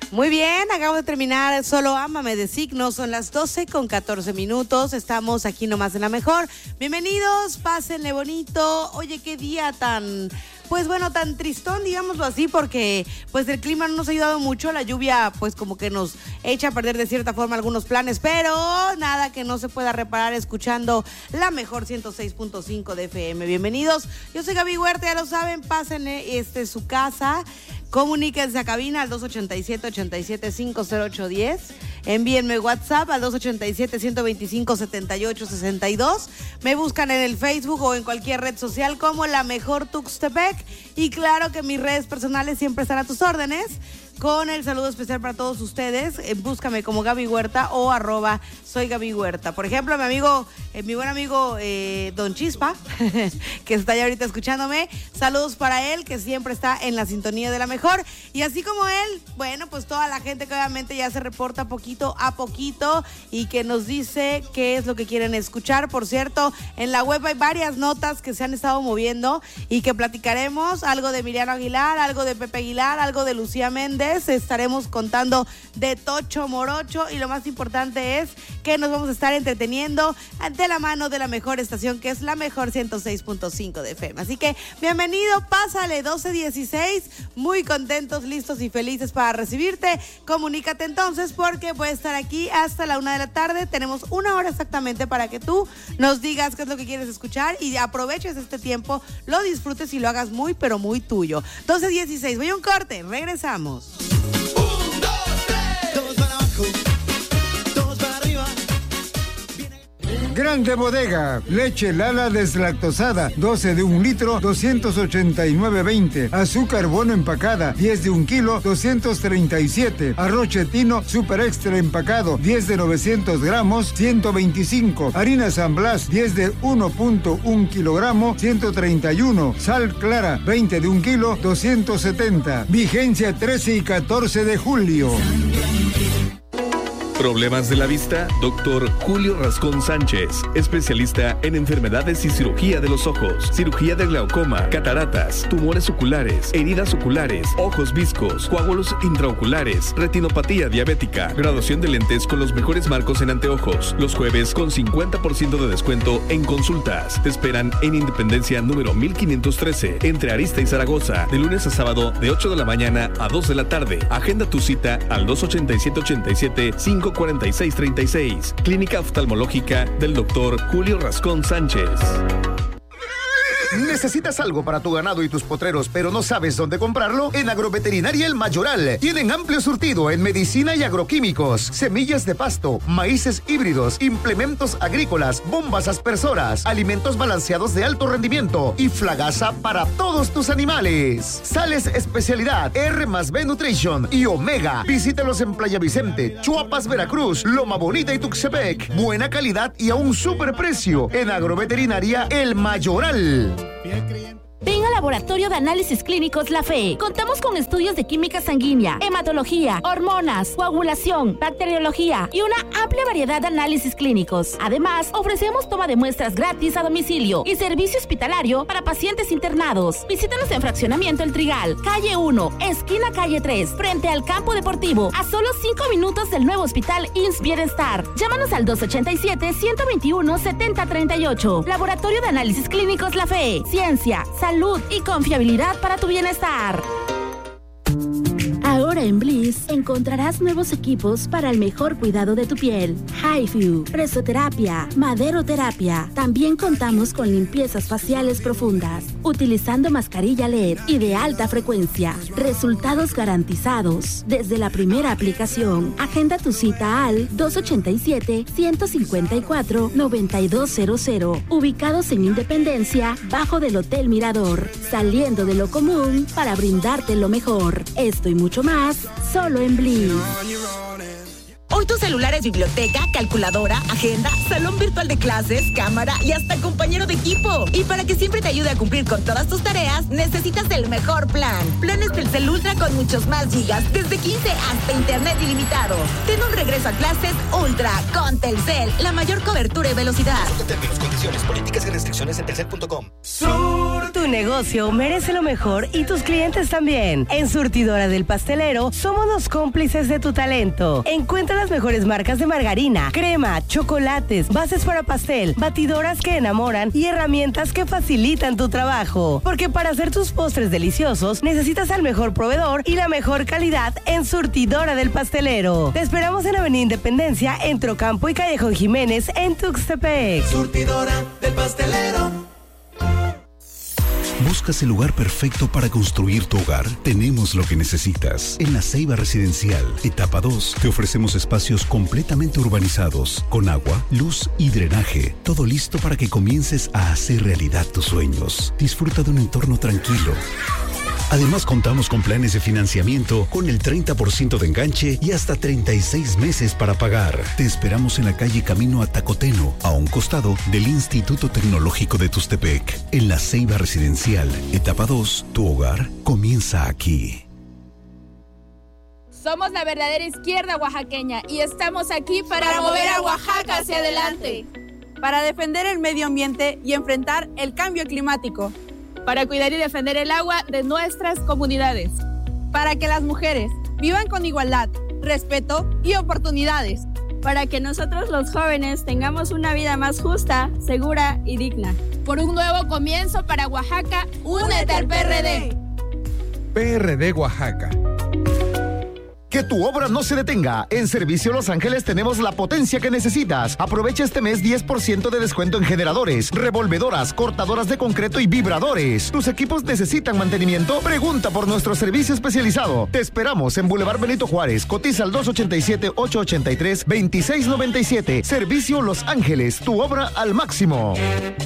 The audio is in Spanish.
Muy bien, acabo de terminar Solo Ámame de Signo, son las 12:14. Estamos aquí nomás en La Mejor. Bienvenidos, pásenle bonito. Oye, qué día tan... Pues bueno, tan tristón, digámoslo así, porque pues el clima no nos ha ayudado mucho, la lluvia pues como que nos echa a perder de cierta forma algunos planes, pero nada que no se pueda reparar escuchando La Mejor 106.5 de FM. Bienvenidos, yo soy Gaby Huerta, ya lo saben, pásenle su casa, comuníquense a cabina al 287-87-50810, envíenme WhatsApp al 287-125-7862, me buscan en el Facebook o en cualquier red social como La Mejor Tuxtepec, y claro que mis redes personales siempre están a tus órdenes, con el saludo especial para todos ustedes. Búscame como Gaby Huerta o @soy Gaby Huerta. Por ejemplo, mi buen amigo Don Chispa, que está ya ahorita escuchándome, saludos para él, que siempre está en la sintonía de La Mejor. Y así como él, bueno, pues toda la gente que obviamente ya se reporta poquito a poquito y que nos dice qué es lo que quieren escuchar. Por cierto, en la web hay varias notas que se han estado moviendo y que platicaremos, algo de Emiliano Aguilar, algo de Pepe Aguilar, algo de Lucía Méndez. Estaremos contando de Tocho Morocho y lo más importante es que nos vamos a estar entreteniendo de la mano de la mejor estación, que es La Mejor 106.5 de FM. Así que bienvenido, pásale, 12:16, muy contentos, listos y felices para recibirte. Comunícate entonces porque voy a estar aquí hasta la 1 de la tarde. Tenemos 1 hora exactamente para que tú nos digas qué es lo que quieres escuchar y aproveches este tiempo, lo disfrutes y lo hagas muy pero muy tuyo. 12:16, voy a un corte, regresamos. 1, 2, 3. Todos para abajo, todos para arriba. Grande Bodega, leche Lala deslactosada, 12 de 1 litro, 289.20. Azúcar Bono empacada, 10 de 1 kilo, 237. Arroz Chetino Super Extra empacado, 10 de 900 gramos, 125. Harina San Blas, 10 de 1.1 kilogramo, 131. Sal Clara, 20 de 1 kilo, 270. Vigencia 13 y 14 de julio. ¿Problemas de la vista? Doctor Julio Rascón Sánchez, especialista en enfermedades y cirugía de los ojos, cirugía de glaucoma, cataratas, tumores oculares, heridas oculares, ojos viscos, coágulos intraoculares, retinopatía diabética, graduación de lentes con los mejores marcos en anteojos. Los jueves con 50% de descuento en consultas. Te esperan en Independencia número 1513, entre Arista y Zaragoza, de lunes a sábado de 8 de la mañana a 2 de la tarde. Agenda tu cita al 287-87-546-36. Clínica Oftalmológica del Dr. Julio Rascón Sánchez. ¿Necesitas algo para tu ganado y tus potreros, pero no sabes dónde comprarlo? En Agroveterinaria El Mayoral tienen amplio surtido en medicina y agroquímicos, semillas de pasto, maíces híbridos, implementos agrícolas, bombas aspersoras, alimentos balanceados de alto rendimiento y flagaza para todos tus animales. Sales Especialidad, R+B Nutrition y Omega. Visítalos en Playa Vicente, Chuapas, Veracruz, Loma Bonita y Tuxtepec. Buena calidad y a un superprecio en Agroveterinaria El Mayoral. Ven al Laboratorio de Análisis Clínicos La Fe. Contamos con estudios de química sanguínea, hematología, hormonas, coagulación, bacteriología y una amplia variedad de análisis clínicos. Además, ofrecemos toma de muestras gratis a domicilio y servicio hospitalario para pacientes internados. Visítanos en Fraccionamiento El Trigal, calle 1, esquina calle 3, frente al campo deportivo, a solo 5 minutos del nuevo hospital IMSS Bienestar. Llámanos al 287-121-7038. Laboratorio de Análisis Clínicos La Fe. Ciencia, salud y confiabilidad para tu bienestar. Ahora en Bliss encontrarás nuevos equipos para el mejor cuidado de tu piel. HIFU, presoterapia, maderoterapia. También contamos con limpiezas faciales profundas, utilizando mascarilla LED y de alta frecuencia. Resultados garantizados desde la primera aplicación. Agenda tu cita al 287-154-9200. Ubicados en Independencia, bajo del Hotel Mirador. Saliendo de lo común para brindarte lo mejor. Esto y mucho más, solo en Bliss. Hoy tu celular es biblioteca, calculadora, agenda, salón virtual de clases, cámara y hasta compañero de equipo. Y para que siempre te ayude a cumplir con todas tus tareas, necesitas el mejor plan. Planes Telcel Ultra con muchos más gigas, desde 15 hasta internet ilimitado. Ten un regreso a clases Ultra con Telcel, la mayor cobertura y velocidad. Términos, condiciones, políticas y restricciones en telcel.com. Tu Tu negocio merece lo mejor y tus clientes también. En Surtidora del Pastelero somos los cómplices de tu talento. Encuentra las mejores marcas de margarina, crema, chocolates, bases para pastel, batidoras que enamoran y herramientas que facilitan tu trabajo. Porque para hacer tus postres deliciosos necesitas al mejor proveedor y la mejor calidad en Surtidora del Pastelero. Te esperamos en Avenida Independencia, entre Ocampo y Callejón Jiménez en Tuxtepec. Surtidora del Pastelero. ¿Buscas el lugar perfecto para construir tu hogar? Tenemos lo que necesitas. En La Ceiba Residencial, etapa 2, te ofrecemos espacios completamente urbanizados, con agua, luz y drenaje. Todo listo para que comiences a hacer realidad tus sueños. Disfruta de un entorno tranquilo. Además, contamos con planes de financiamiento con el 30% de enganche y hasta 36 meses para pagar. Te esperamos en la calle Camino a Tacoteno, a un costado del Instituto Tecnológico de Tuxtepec. En La Ceiba Residencial, etapa 2, tu hogar comienza aquí. Somos la verdadera izquierda oaxaqueña y estamos aquí para mover a Oaxaca hacia adelante. Para defender el medio ambiente y enfrentar el cambio climático. Para cuidar y defender el agua de nuestras comunidades. Para que las mujeres vivan con igualdad, respeto y oportunidades. Para que nosotros los jóvenes tengamos una vida más justa, segura y digna. Por un nuevo comienzo para Oaxaca, únete al PRD. PRD Oaxaca. Que tu obra no se detenga. En Servicio Los Ángeles tenemos la potencia que necesitas. Aprovecha este mes 10% de descuento en generadores, revolvedoras, cortadoras de concreto y vibradores. ¿Tus equipos necesitan mantenimiento? Pregunta por nuestro servicio especializado. Te esperamos en Boulevard Benito Juárez. Cotiza al 287-883-2697. Servicio Los Ángeles, tu obra al máximo.